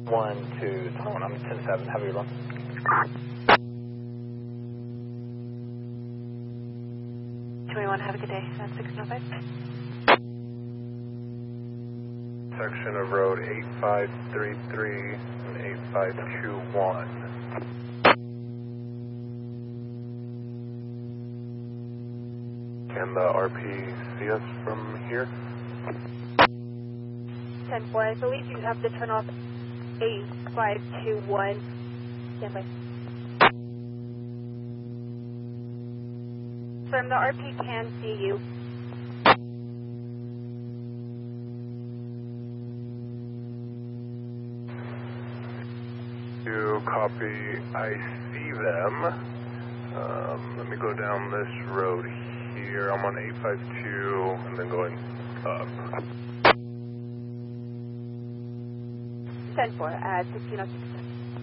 Tone, I'm 10-7, have a good one. 21, have a good day. That's 605. Section of road 8533 and 8521. Can the RP see us from here? 10-4, I believe you have to turn off 8521. Stand by. From the RP can see you. You copy, I see them. Let me go down this road here. I'm on 852 and then going up. 10-4 at 1606.